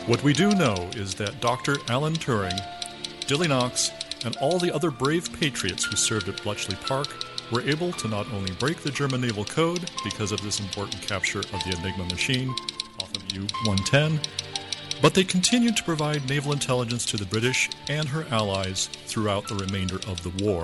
What we do know is that Dr. Alan Turing, Dilly Knox, and all the other brave patriots who served at Bletchley Park were able to not only break the German naval code because of this important capture of the Enigma machine off of U-110, but they continued to provide naval intelligence to the British and her allies throughout the remainder of the war.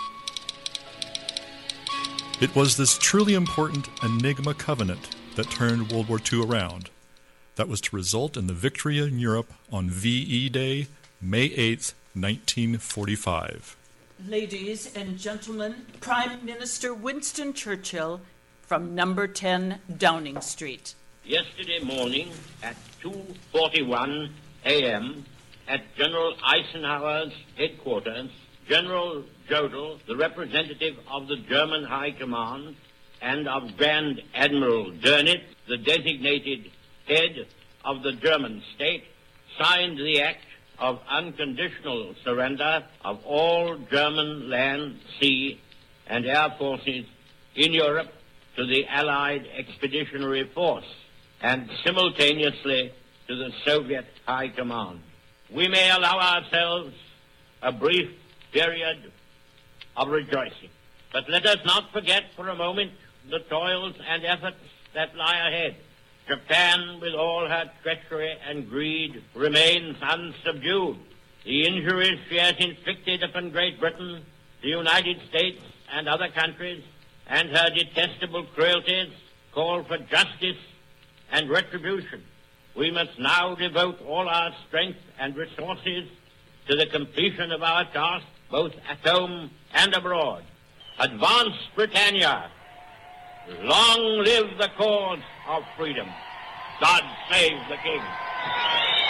It was this truly important Enigma covenant that turned World War II around, that was to result in the victory in Europe on VE Day, May 8th, 1945. Ladies and gentlemen, Prime Minister Winston Churchill from number 10 Downing Street. Yesterday morning at 2:41 a.m. at General Eisenhower's headquarters, General Jodl, the representative of the German High Command, and of Grand Admiral Dönitz, the designated head of the German state, signed the act of unconditional surrender of all German land, sea, and air forces in Europe to the Allied Expeditionary Force and simultaneously to the Soviet High Command. We may allow ourselves a brief period of rejoicing, but let us not forget for a moment the toils and efforts that lie ahead. Japan, with all her treachery and greed, remains unsubdued. The injuries she has inflicted upon Great Britain, the United States, and other countries, and her detestable cruelties call for justice and retribution. We must now devote all our strength and resources to the completion of our task, both at home and abroad. Advance, Britannia! Long live the cause of freedom. God save the King.